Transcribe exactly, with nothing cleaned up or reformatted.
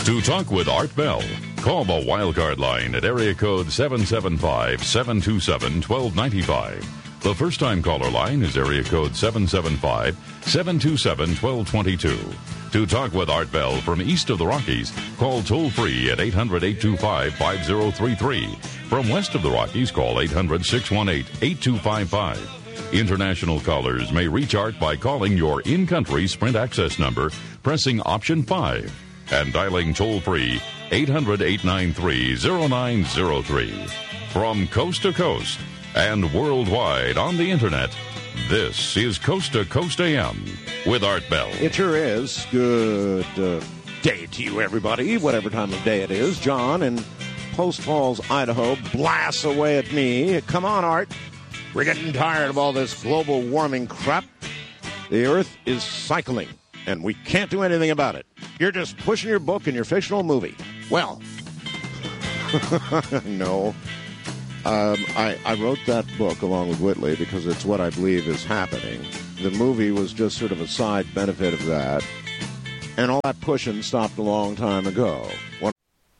To talk with Art Bell, call the Wildcard line at area code seven seven five, seven two seven, one two nine five. The first-time caller line is area code seven seven five, seven two seven, one two two two. To talk with Art Bell from east of the Rockies, call toll-free at eight hundred, eight two five, five zero three three. From west of the Rockies, call eight hundred, six one eight, eight two five five. International callers may reach Art by calling your in-country Sprint access number, pressing option five, and dialing toll-free eight hundred, eight nine three, zero nine zero three. From coast to coast and worldwide on the Internet, this is Coast to Coast A M with Art Bell. It sure is. Good uh, day to you, everybody, whatever time of day it is. John in Post Falls, Idaho, blasts away at me. Come on, Art. We're getting tired of all this global warming crap. The Earth is cycling, and we can't do anything about it. You're just pushing your book and your fictional movie. Well, no. Um, I, I wrote that book along with Whitley because it's what I believe is happening. The movie was just sort of a side benefit of that. And all that pushing stopped a long time ago. What